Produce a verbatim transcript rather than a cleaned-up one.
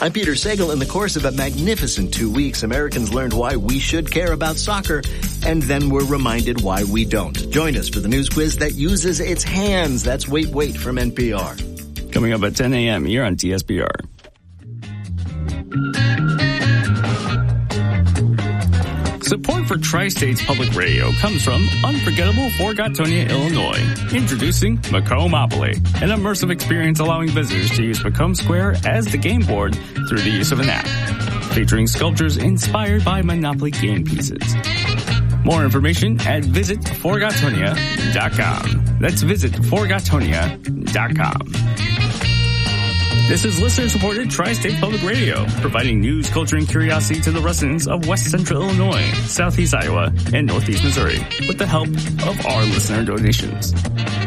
I'm Peter Sagal. In the course of a magnificent two weeks, Americans learned why we should care about soccer, and then were reminded why we don't. Join us for the news quiz that uses its hands. That's Wait, Wait from N P R. Coming up at ten a.m. here on T S P R. Support for Tri-States Public Radio comes from unforgettable Fort Gatonia, Illinois. Introducing Macomb-opoly, an immersive experience allowing visitors to use Macomb Square as the game board through the use of an app, featuring sculptures inspired by Monopoly game pieces. More information at visit fort gatonia dot com. That's visit fort gatonia dot com. This is listener-supported Tri-State Public Radio, providing news, culture, and curiosity to the residents of West Central Illinois, Southeast Iowa, and Northeast Missouri, with the help of our listener donations.